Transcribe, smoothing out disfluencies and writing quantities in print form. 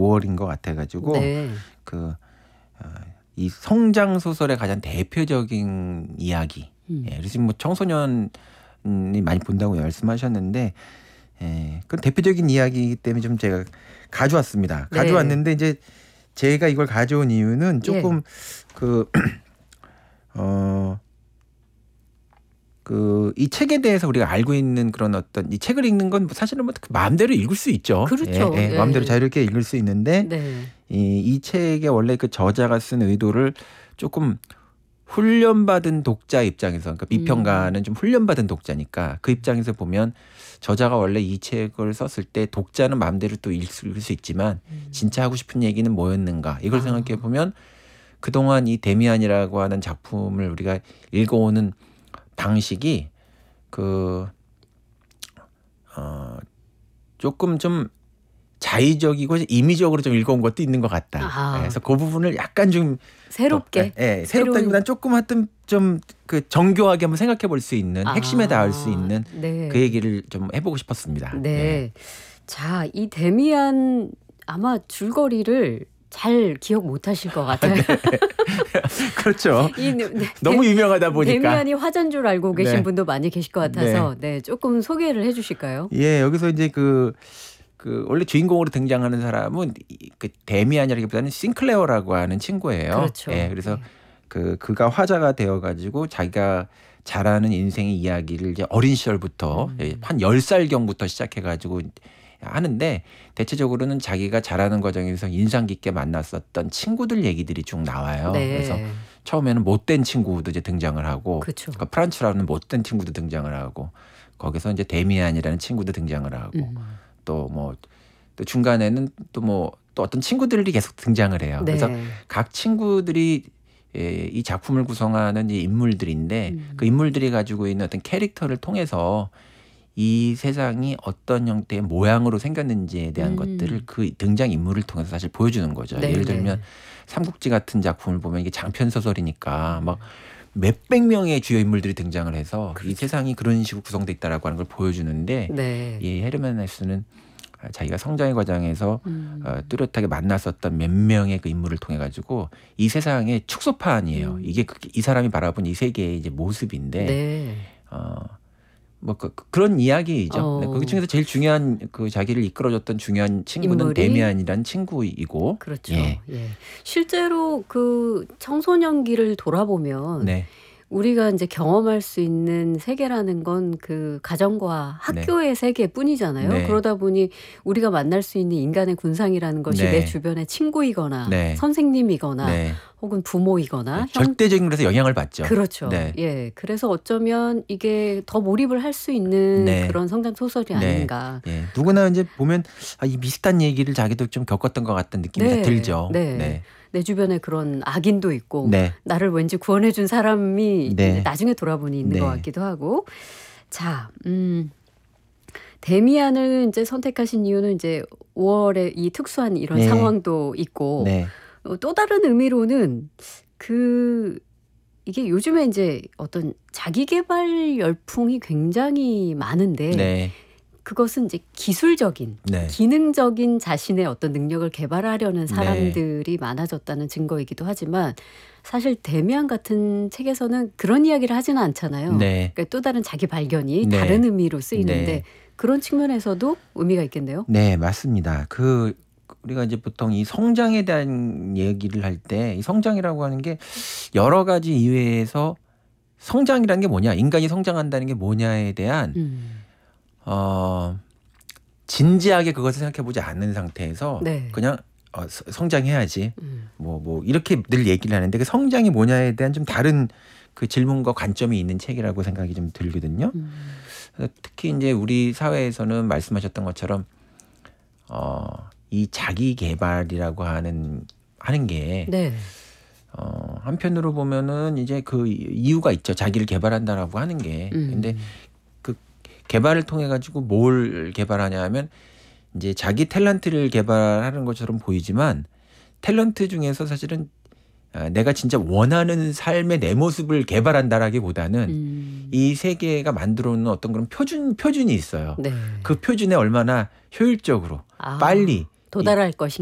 5월인 것 같아가지고 네. 이 성장 소설의 가장 대표적인 이야기. 예, 그래서 뭐 청소년이 많이 본다고 말씀하셨는데, 그 대표적인 이야기이기 때문에 좀 제가 가져왔습니다. 네. 가져왔는데 이제 제가 이걸 가져온 이유는 조금 이 책에 대해서 우리가 알고 있는 그런 어떤 이 책을 읽는 건 사실은 뭐 마음대로 읽을 수 있죠. 그렇죠. 예, 마음대로 자유롭게 읽을 수 있는데 네. 이 책의 원래 그 저자가 쓴 의도를 조금 훈련받은 독자 입장에서, 그러니까 비평가는 좀 훈련받은 독자니까 그 입장에서 보면 저자가 원래 이 책을 썼을 때 독자는 마음대로 또 읽을 수 있지만 진짜 하고 싶은 얘기는 뭐였는가 이걸 생각해 보면 그동안 이 데미안이라고 하는 작품을 우리가 읽어오는 방식이 조금 좀 자의적이고 임의적으로 좀 읽어온 것도 있는 것 같다. 그래서 그 부분을 약간 좀 새롭게, 새롭다기보다는 조금 하여튼 좀 그 정교하게 한번 생각해 볼 수 있는 핵심에 닿을 수 있는 그 얘기를 좀 해보고 싶었습니다. 네. 자, 이 데미안 아마 줄거리를 잘 기억 못하실 것 같아요. 네. 그렇죠. 너무 유명하다 보니까. 데미안이 화자인 줄 알고 계신 분도 많이 계실 것 같아서 조금 소개를 해주실까요? 예, 여기서 이제 원래 주인공으로 등장하는 사람은 그 데미안이라기보다는 싱클레어라고 하는 친구예요. 그렇죠. 예, 그래서 그가 화자가 되어가지고 자기가 자라는 인생의 이야기를 이제 어린 시절부터 한 10살경부터 시작해가지고 하는데 대체적으로는 자기가 자라는 과정에서 인상 깊게 만났었던 친구들 얘기들이 쭉 나와요. 그래서 처음에는 못된 친구도 이제 등장을 하고, 그러니까 프란츠라는 못된 친구도 등장을 하고, 거기서 이제 데미안이라는 친구도 등장을 하고, 또 중간에는 또 어떤 친구들이 계속 등장을 해요. 그래서 각 친구들이 이 작품을 구성하는 이 인물들인데 그 인물들이 가지고 있는 어떤 캐릭터를 통해서 이 세상이 어떤 형태의 모양으로 생겼는지에 대한 것들을 그 등장 인물을 통해서 사실 보여주는 거죠. 예를 들면 삼국지 같은 작품을 보면 이게 장편 소설이니까 막 몇백 명의 주요 인물들이 등장을 해서 이 세상이 그런 식으로 구성돼 있다라고 하는 걸 보여주는데 이 헤르만 헤스는 자기가 성장의 과정에서 뚜렷하게 만났었던 몇 명의 그 인물을 통해 가지고 이 세상의 축소판이에요. 이게 이 사람이 바라본 이 세계의 이제 모습인데 그런 이야기이죠. 그 중에서 제일 중요한 자기를 이끌어줬던 중요한 친구는 데미안이라는 친구이고. 그렇죠. 실제로 그 청소년기를 돌아보면 우리가 이제 경험할 수 있는 세계라는 건 그 가정과 학교의 세계뿐이잖아요. 그러다 보니 우리가 만날 수 있는 인간의 군상이라는 것이 내 주변의 친구이거나 선생님이거나 혹은 부모이거나 절대적인 것에서 영향을 받죠. 그렇죠. 그래서 어쩌면 이게 더 몰입을 할 수 있는 그런 성장 소설이 아닌가. 누구나 이제 보면 이 비슷한 얘기를 자기도 좀 겪었던 것 같은 느낌이 들죠. 내 주변에 그런 악인도 있고 나를 왠지 구원해준 사람이 나중에 돌아보니 있는 것 같기도 하고. 자, 데미안을 이제 선택하신 이유는 이제 5월에 이 특수한 이런 상황도 있고 또 다른 의미로는 이게 요즘에 이제 어떤 자기 개발 열풍이 굉장히 많은데 그것은 이제 기술적인, 기능적인 자신의 어떤 능력을 개발하려는 사람들이 많아졌다는 증거이기도 하지만 사실 데미안 같은 책에서는 그런 이야기를 하지는 않잖아요. 그러니까 또 다른 자기 발견이 다른 의미로 쓰이는데 그런 측면에서도 의미가 있겠네요. 네, 맞습니다. 우리가 이제 보통 이 성장에 대한 얘기를 할 때 이 성장이라고 하는 게 여러 가지 이외에서 성장이라는 게 뭐냐, 인간이 성장한다는 게 뭐냐에 대한 진지하게 그것을 생각해 보지 않는 상태에서 그냥 성장해야지 뭐 이렇게 늘 얘기를 하는데 그 성장이 뭐냐에 대한 좀 다른 그 질문과 관점이 있는 책이라고 생각이 좀 들거든요. 특히 이제 우리 사회에서는 말씀하셨던 것처럼 이 자기 개발이라고 하는 게 한편으로 보면은 이제 그 이유가 있죠. 자기를 개발한다라고 하는 게. 근데 그 개발을 통해 가지고 뭘 개발하냐 하면 이제 자기 탤런트를 개발하는 것처럼 보이지만 탤런트 중에서 사실은 내가 진짜 원하는 삶의 내 모습을 개발한다라기보다는 이 세계가 만들어 놓은 어떤 그런 표준이 있어요. 그 표준에 얼마나 효율적으로 빨리 도달할 것인가.